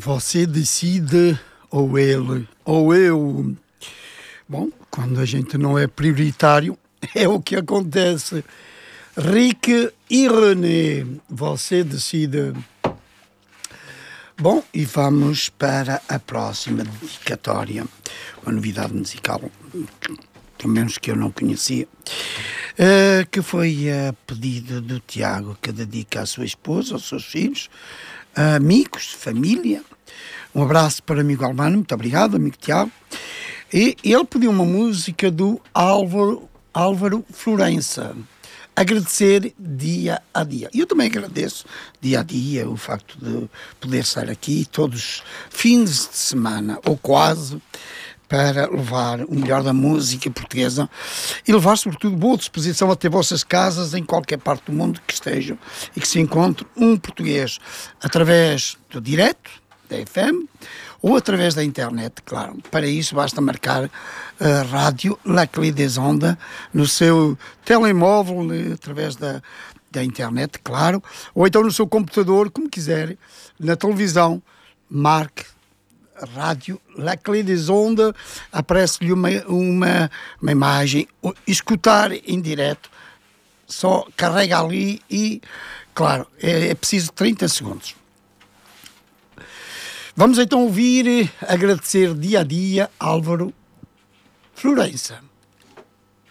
Você decide, ou ele, ou eu. Bom, quando a gente não é prioritário, é o que acontece. Rick e René, você decide. Bom, e vamos para a próxima dedicatória. Uma novidade musical, pelo menos que eu não conhecia, que foi a pedido do Tiago, que dedica à sua esposa, aos seus filhos, a amigos, família. Um abraço para o amigo Albano, muito obrigado, amigo Tiago. E ele pediu uma música do Álvaro Florença. Agradecer dia a dia. E eu também agradeço dia a dia o facto de poder estar aqui todos os fins de semana, ou quase, para levar o melhor da música portuguesa e levar, sobretudo, boa disposição até vossas casas, em qualquer parte do mundo que estejam e que se encontre um português, através do direto, da FM, ou através da internet, claro. Para isso basta marcar a rádio La Clé des Ondes no seu telemóvel, através da internet, claro, ou então no seu computador, como quiser, na televisão, marque rádio La Clé des Ondes, aparece-lhe uma imagem, escutar em direto, só carrega ali e, claro, é preciso 30 segundos. Vamos então ouvir, agradecer dia a dia, Álvaro Florença.